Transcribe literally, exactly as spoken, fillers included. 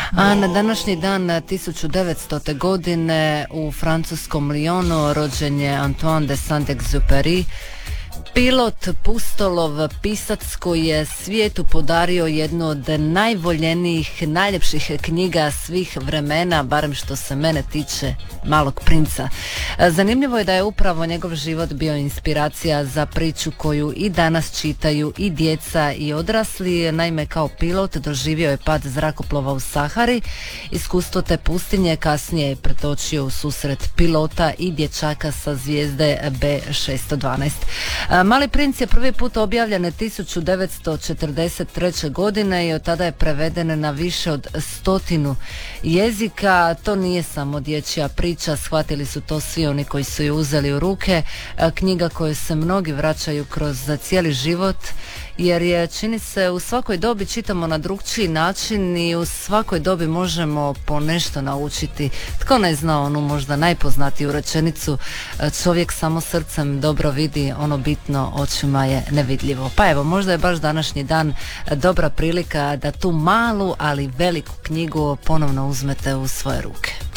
A na današnji dan tisuću devetstote. godine u francuskom Lyonu rođen je Antoine de Saint-Exupéry, pilot, pustolov, pisac koji je svijetu podario jednu od najvoljenijih, najljepših knjiga svih vremena, barem što se mene tiče, Malog princa. Zanimljivo je da je upravo njegov život bio inspiracija za priču koju i danas čitaju i djeca i odrasli. Naime, kao pilot doživio je pad zrakoplova u Sahari. Iskustvo te pustinje kasnije je pretočio u susret pilota i dječaka sa zvijezde B šesto dvanaest. Mali princ je prvi put objavljen tisuću devetsto četrdeset treće. godine i od tada je preveden na više od stotinu jezika. To nije samo dječja priča, shvatili su to svi oni koji su ju uzeli u ruke. Knjiga koju se mnogi vraćaju kroz cijeli život, jer je, čini se, u svakoj dobi čitamo na drugčiji način i u svakoj dobi možemo po nešto naučiti. Tko ne zna onu možda najpoznatiju rečenicu: čovjek samo srcem dobro vidi, ono bitno očima je nevidljivo. Pa evo, možda je baš današnji dan dobra prilika da tu malu ali veliku knjigu ponovno uzmete u svoje ruke.